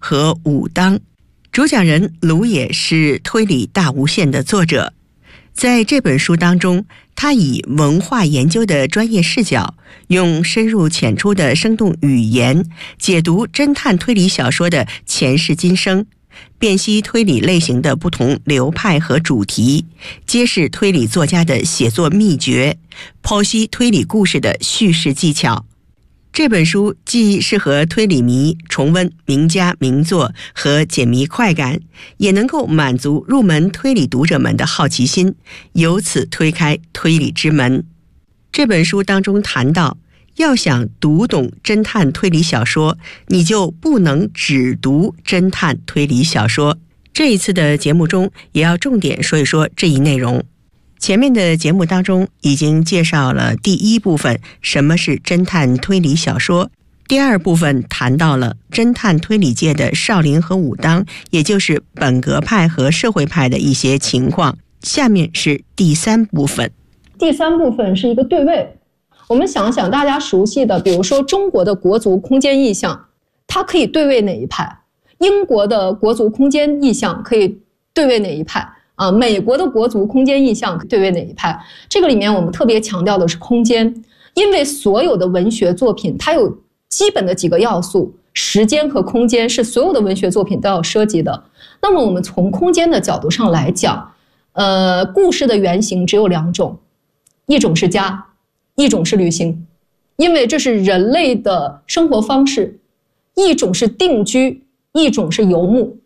和武当。主讲人卢也是推理大无限的作者，在这本书当中，他以文化研究的专业视角，用深入浅出的生动语言解读侦探推理小说的前世今生，辨析推理类型的不同流派和主题，揭示推理作家的写作秘诀，剖析推理故事的叙事技巧。这本书既适合推理迷重温名家名作和解谜快感，也能够满足入门推理读者们的好奇心，由此推开推理之门。这本书当中谈到，要想读懂侦探推理小说，你就不能只读侦探推理小说。这一次的节目中，也要重点说一说这一内容。前面的节目当中已经介绍了第一部分什么是侦探推理小说，第二部分谈到了侦探推理界的少林和武当，也就是本格派和社会派的一些情况。下面是第三部分。 第三部分是一个对位。我们想想大家熟悉的，比如说中国的国族空间意象，它可以对位哪一派？英国的国族空间意象可以对位哪一派？美国的国族空间意象对位哪一派？这个里面我们特别强调的是空间，因为所有的文学作品它有基本的几个要素，时间和空间是所有的文学作品都要涉及的。那么我们从空间的角度上来讲，故事的原型只有两种，一种是家，一种是旅行，因为这是人类的生活方式，一种是定居，一种是游牧。